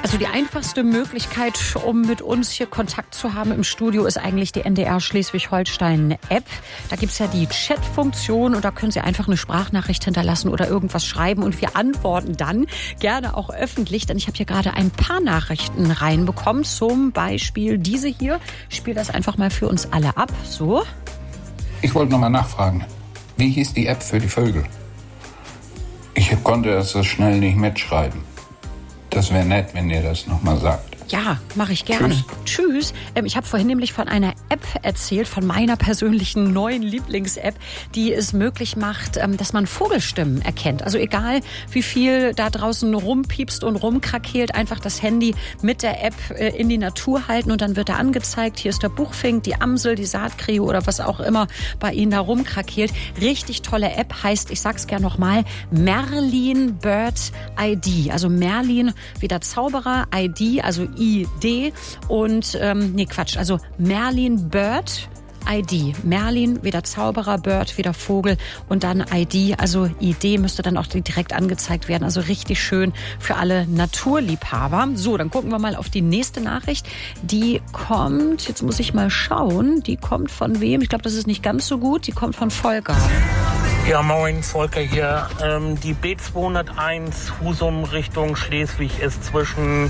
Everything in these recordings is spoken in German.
Also die einfachste Möglichkeit, um mit uns hier Kontakt zu haben im Studio, ist eigentlich die NDR Schleswig-Holstein-App. Da gibt's ja die Chat-Funktion und da können Sie einfach eine Sprachnachricht hinterlassen oder irgendwas schreiben und wir antworten dann gerne auch öffentlich, denn ich habe hier gerade ein paar Nachrichten reinbekommen, zum Beispiel diese hier. Ich spiele das einfach mal für uns alle ab. So. Ich wollte nochmal nachfragen, wie hieß die App für die Vögel? Ich konnte das so schnell nicht mitschreiben. Das wäre nett, wenn ihr das nochmal sagt. Ja, mache ich gerne. Tschüss. Ich habe vorhin nämlich von einer App erzählt, von meiner persönlichen neuen Lieblings-App, die es möglich macht, dass man Vogelstimmen erkennt. Also egal, wie viel da draußen rumpiepst und rumkrakeelt, einfach das Handy mit der App in die Natur halten und dann wird da angezeigt, hier ist der Buchfink, die Amsel, die Saatkrähe oder was auch immer bei Ihnen da rumkrakeelt. Richtig tolle App, heißt, ich sag's gerne nochmal, Merlin Bird ID. Also Merlin wie der Zauberer, ID, also ID und, also Merlin Bird ID. Merlin, wie der Zauberer, Bird, wie der Vogel und dann ID, also ID müsste dann auch direkt angezeigt werden. Also richtig schön für alle Naturliebhaber. So, dann gucken wir mal auf die nächste Nachricht. Die kommt, jetzt muss ich mal schauen, die kommt von wem? Ich glaube, das ist nicht ganz so gut. Die kommt von Volker. Ja, moin, Volker hier. Die B201 Husum Richtung Schleswig ist zwischen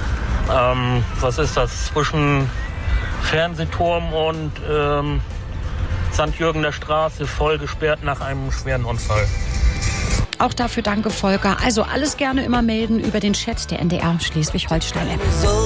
zwischen Fernsehturm und St. Jürgen der Straße voll gesperrt nach einem schweren Unfall. Auch dafür danke, Volker. Also alles gerne immer melden über den Chat der NDR Schleswig-Holstein-App.